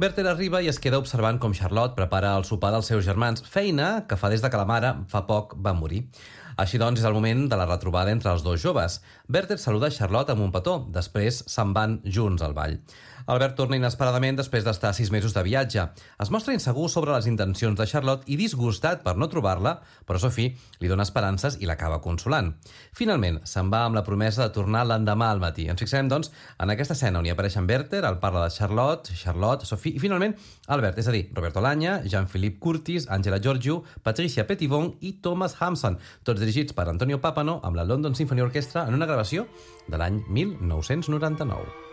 Werther arriba i es queda observant com Charlotte prepara el sopar dels seus germans, feina que fa des de que la mare fa poc va morir. Així doncs, és el moment de la retrobada entre els dos joves. Werther saluda Charlotte amb un petó, després se'n van junts al ball. Albert torna inesperadament després d'estar 6 mesos de viatge. Es mostra insegur sobre les intencions de Charlotte i disgustat per no trobar-la, però Sophie li dona esperances i l'acaba consolant. Finalment, se'n va amb la promesa de tornar l'endemà al matí. Ens fixarem, doncs, en aquesta escena on hi apareixen Werther, el parla de Charlotte, Sophie i, finalment, Albert, és a dir, Roberto Alagna, Jean-Philippe Curtis, Angela Giorgio, Patricia Petitbon i Thomas Hampson, tots dirigits per Antonio Papano amb la London Symphony Orchestra en una gravació de l'any 1999.